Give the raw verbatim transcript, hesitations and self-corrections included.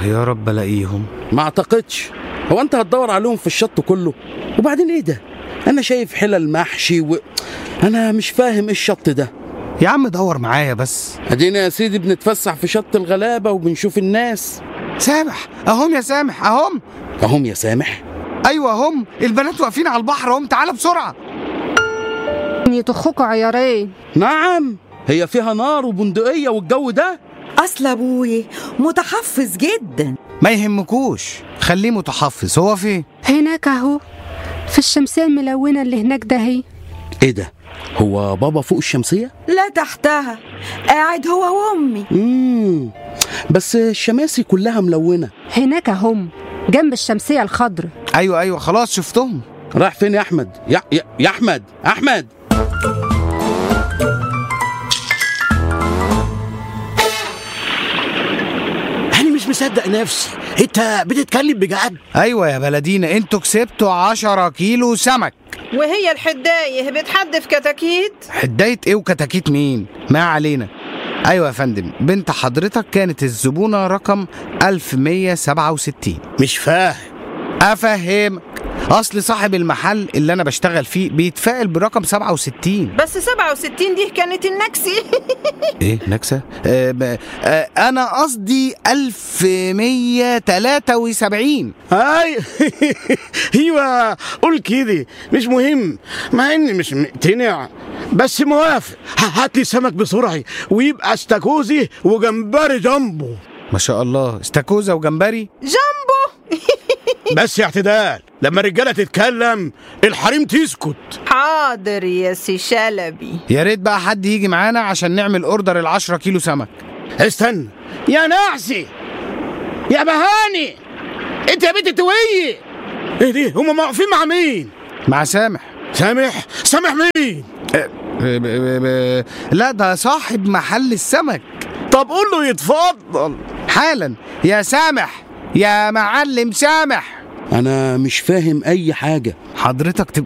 يا رب الاقيهم. ما اعتقدش. هو انت هتدور عليهم في الشط كله؟ وبعدين ايه ده؟ انا شايف حلل محشي و... انا مش فاهم ايه الشط ده. يا عم دور معايا بس. ادينا يا سيدي بنتفسح في شط الغلابة وبنشوف الناس. سامح اهم يا سامح اهم. اهم يا سامح؟ ايوه اهم، البنات واقفين على البحر اهم، تعالى بسرعة. يطخكوا عيارين. نعم، هي فيها نار وبندقية والجو ده؟ اصل ابوي متحفظ جدا. ما يهمكوش، خليه متحفظ. هو فين؟ هناك اهو، في الشمسية الملونة اللي هناك ده. هي ايه ده؟ هو بابا فوق الشمسية؟ لا تحتها، قاعد هو وامي. امم بس الشماسي كلها ملونة. هناك هم جنب الشمسية الخضر. ايوه ايوه خلاص شفتهم. راح فين يا احمد؟ يا, يا, يا احمد احمد أنا مش مصدق نفسي، أنت بتتكلم بجد؟ ايوه يا بلدينا، انتوا كسبتوا عشرة كيلو سمك. وهي الحداية بتحدف كتاكيت؟ حداية ايه وكتاكيت مين؟ ما علينا. ايوه يا فندم، بنت حضرتك كانت الزبونة رقم ألف ومية وسبعة وستين. مش فاهم. افهمك، اصل صاحب المحل اللي انا بشتغل فيه بيتفائل برقم سبعة وستين. بس سبعة وستين دي كانت النكسي. ايه نكسة؟ آه ب... آه انا قصدي ألف ومية وتلاتة وسبعين. هاي ايوه قول كده، مش مهم، مع اني مش مقتنع بس موافق. هات لي سمك بسرعه، ويبقى استاكوزي وجمبري جامبو. ما شاء الله، استاكوزا وجمبري جامبو. بس يا اعتدال، لما الرجاله تتكلم الحريم تسكت. حاضر يا سي شلبي. يا ريت بقى حد يجي معانا عشان نعمل اوردر العشرة كيلو سمك. استنى يا نعسي يا بهاني، انت يا بنت تويه. ايه دي؟ هم واقفين مع مين؟ مع سامح. سامح؟ سامح مين؟ أه ب ب ب لا ده صاحب محل السمك. طب قول له يتفضل حالا. يا سامح، يا معلم سامح. انا مش فاهم اي حاجة. حضرتك تبقى